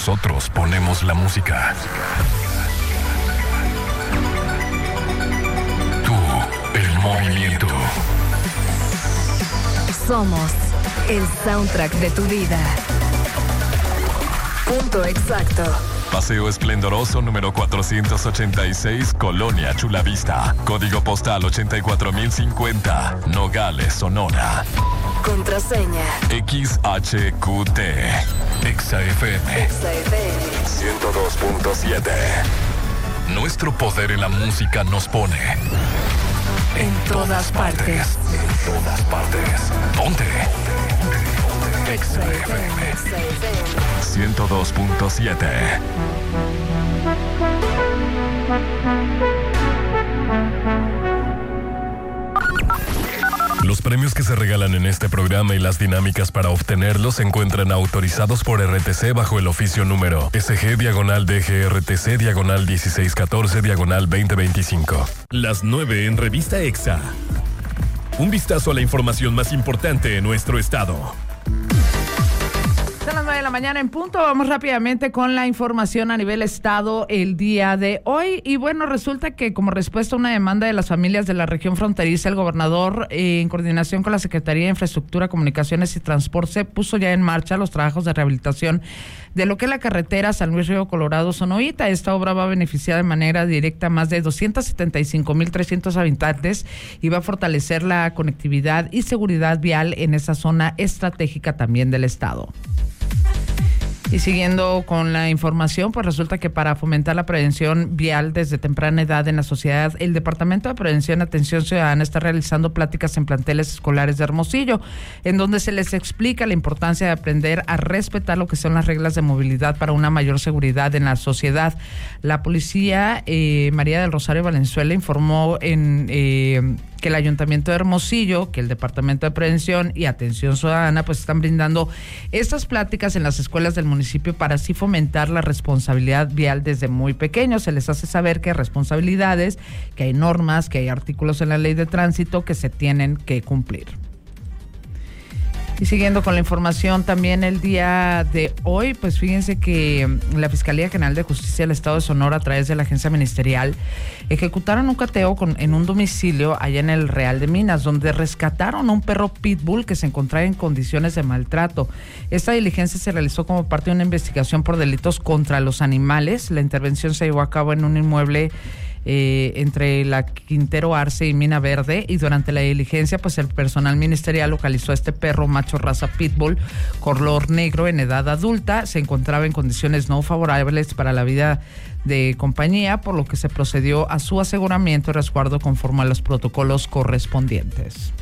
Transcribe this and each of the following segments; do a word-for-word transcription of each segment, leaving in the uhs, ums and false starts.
Nosotros ponemos la música. Tú, el movimiento. Somos el soundtrack de tu vida. Punto exacto. Paseo Esplendoroso número cuatrocientos ochenta y seis, Colonia Chulavista. Código postal ochenta y cuatro mil cincuenta, Nogales, Sonora. Contraseña X H Q T. Exa F M. Exa F M ciento dos punto siete. Nuestro poder en la música nos pone en, en todas partes. partes. En todas partes. Ponte. Exa F M ciento dos punto siete. Los premios que se regalan en este programa y las dinámicas para obtenerlos se encuentran autorizados por R T C bajo el oficio número S G diagonal D G R T C diagonal dieciséis catorce diagonal veinte veinticinco. Las nueve en Revista Exa. Un vistazo a la información más importante en nuestro estado. Son las nueve de la mañana en punto. Vamos rápidamente con la información a nivel estado el día de hoy. Y bueno, resulta que como respuesta a una demanda de las familias de la región fronteriza, el gobernador, eh, en coordinación con la Secretaría de Infraestructura, Comunicaciones y Transporte, puso ya en marcha los trabajos de rehabilitación de lo que es la carretera San Luis Río Colorado Sonoita. Esta obra va a beneficiar de manera directa a más de doscientos setenta y cinco mil trescientos habitantes y va a fortalecer la conectividad y seguridad vial en esa zona estratégica también del estado. Y siguiendo con la información, pues resulta que para fomentar la prevención vial desde temprana edad en la sociedad, el Departamento de Prevención y Atención Ciudadana está realizando pláticas en planteles escolares de Hermosillo, en donde se les explica la importancia de aprender a respetar lo que son las reglas de movilidad para una mayor seguridad en la sociedad. La policía, eh, María del Rosario Valenzuela, informó en... Eh, que el Ayuntamiento de Hermosillo, que el Departamento de Prevención y Atención Ciudadana, pues están brindando estas pláticas en las escuelas del municipio para así fomentar la responsabilidad vial desde muy pequeños. Se les hace saber que hay responsabilidades, que hay normas, que hay artículos en la ley de tránsito que se tienen que cumplir. Y siguiendo con la información también el día de hoy, pues fíjense que la Fiscalía General de Justicia del Estado de Sonora, a través de la agencia ministerial, ejecutaron un cateo con, en un domicilio allá en el Real de Minas, donde rescataron un perro pitbull que se encontraba en condiciones de maltrato. Esta diligencia se realizó como parte de una investigación por delitos contra los animales. La intervención se llevó a cabo en un inmueble Eh, entre la Quintero Arce y Mina Verde, y durante la diligencia pues el personal ministerial localizó a este perro macho raza pitbull color negro en edad adulta. Se encontraba en condiciones no favorables para la vida de compañía, por lo que se procedió a su aseguramiento y resguardo conforme a los protocolos correspondientes.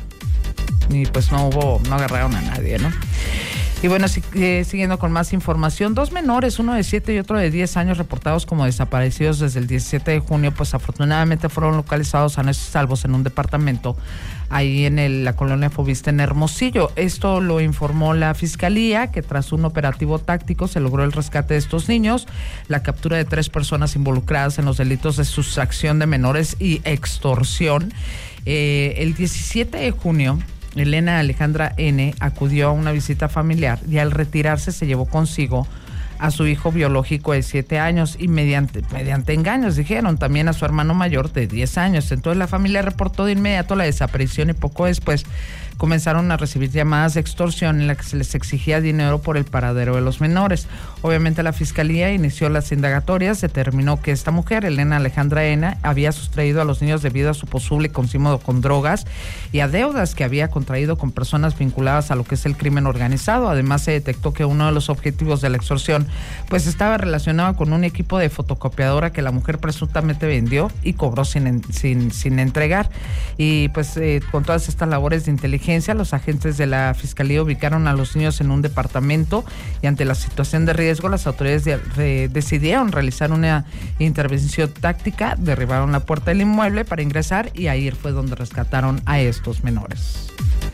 Y pues no hubo, no agarraron a nadie, ¿no? Y bueno, si, eh, siguiendo con más información, dos menores, uno de siete y otro de diez años, reportados como desaparecidos desde el diecisiete de junio, pues afortunadamente fueron localizados sanos y salvos en un departamento ahí en el, la colonia Fobista en Hermosillo. Esto lo informó la Fiscalía, que tras un operativo táctico se logró el rescate de estos niños, la captura de tres personas involucradas en los delitos de sustracción de menores y extorsión. Eh, el diecisiete de junio, Elena Alejandra N. acudió a una visita familiar y al retirarse se llevó consigo a su hijo biológico de siete años y mediante, mediante engaños, dijeron, también a su hermano mayor de diez años. Entonces la familia reportó de inmediato la desaparición y poco después comenzaron a recibir llamadas de extorsión en las que se les exigía dinero por el paradero de los menores. Obviamente la Fiscalía inició las indagatorias, determinó que esta mujer, Elena Alejandra N., había sustraído a los niños debido a su posible consumo con drogas y a deudas que había contraído con personas vinculadas a lo que es el crimen organizado. Además se detectó que uno de los objetivos de la extorsión pues estaba relacionado con un equipo de fotocopiadora que la mujer presuntamente vendió y cobró sin, sin, sin entregar. Y pues eh, con todas estas labores de inteligencia, los agentes de la Fiscalía ubicaron a los niños en un departamento y ante la situación de riesgo las autoridades de, de, decidieron realizar una intervención táctica, derribaron la puerta del inmueble para ingresar y ahí fue donde rescataron a estos menores.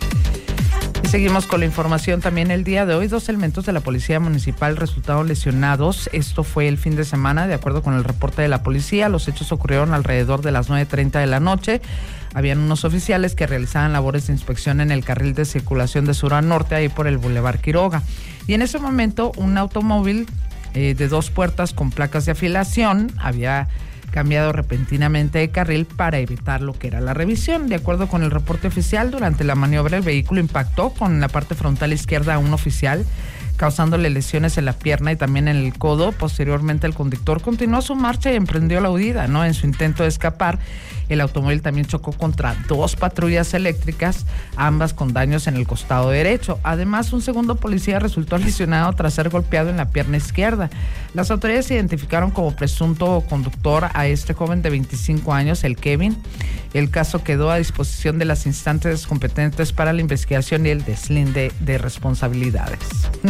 Y seguimos con la información también el día de hoy. Dos elementos de la Policía Municipal resultaron lesionados. Esto fue el fin de semana, de acuerdo con el reporte de la policía. Los hechos ocurrieron alrededor de las nueve treinta de la noche. Habían unos oficiales que realizaban labores de inspección en el carril de circulación de sur a norte, ahí por el Boulevard Quiroga. Y en ese momento un automóvil eh, de dos puertas con placas de afilación. Había cambiado repentinamente de carril para evitar lo que era la revisión. De acuerdo con el reporte oficial, durante la maniobra el vehículo impactó con la parte frontal izquierda a un oficial, causándole lesiones en la pierna y también en el codo. Posteriormente el conductor continuó su marcha y emprendió la huida, ¿no? En su intento de escapar, el automóvil también chocó contra dos patrullas eléctricas, ambas con daños en el costado derecho. Además, un segundo policía resultó lesionado tras ser golpeado en la pierna izquierda. Las autoridades identificaron como presunto conductor a este joven de veinticinco años, el Kevin. El caso quedó a disposición de las instancias competentes para la investigación y el deslinde de responsabilidades.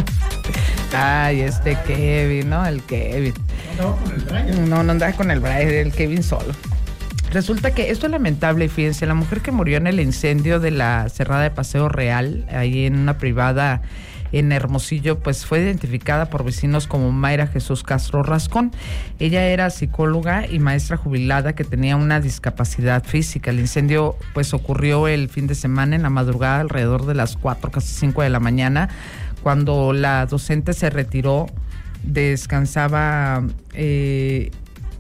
Ay, este Kevin, ¿no? El Kevin. No andaba con el Brian. No, no andaba con el Brian, el Kevin solo. Resulta que esto es lamentable, fíjense, la mujer que murió en el incendio de la cerrada de Paseo Real, ahí en una privada en Hermosillo, pues fue identificada por vecinos como Mayra Jesús Castro Rascón. Ella era psicóloga y maestra jubilada que tenía una discapacidad física. El incendio pues ocurrió el fin de semana en la madrugada, alrededor de las cuatro, casi cinco de la mañana, cuando la docente se retiró, descansaba eh,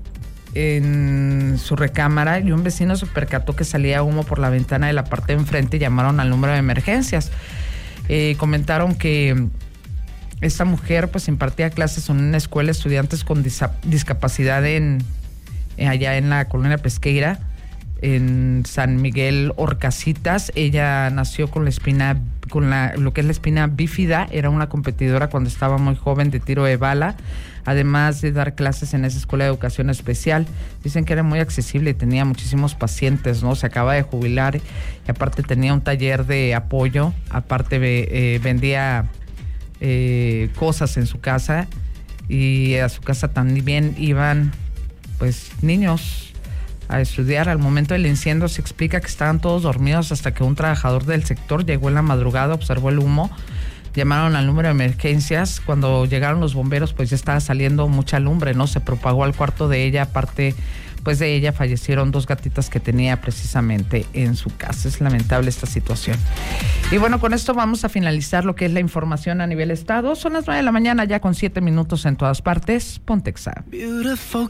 en su recámara y un vecino se percató que salía humo por la ventana de la parte de enfrente y llamaron al número de emergencias. Eh, comentaron que esta mujer pues impartía clases en una escuela de estudiantes con disa- discapacidad en, en allá en la colonia Pesqueira, en San Miguel Horcasitas. Ella nació con la espina, con la, lo que es la espina bífida. Era una competidora cuando estaba muy joven de tiro de bala, además de dar clases en esa escuela de educación especial. Dicen que era muy accesible y tenía muchísimos pacientes, ¿no? Se acaba de jubilar y aparte tenía un taller de apoyo, aparte eh, vendía eh, cosas en su casa, y a su casa también iban pues niños a estudiar. Al momento del incendio se explica que estaban todos dormidos hasta que un trabajador del sector llegó en la madrugada, observó el humo, llamaron al número de emergencias. Cuando llegaron los bomberos pues ya estaba saliendo mucha lumbre, ¿no? Se propagó al cuarto de ella. Aparte pues de ella fallecieron dos gatitas que tenía precisamente en su casa. Es lamentable esta situación. Y bueno, con esto vamos a finalizar lo que es la información a nivel estado. Son las nueve de la mañana ya con siete minutos en todas partes. Pontexa.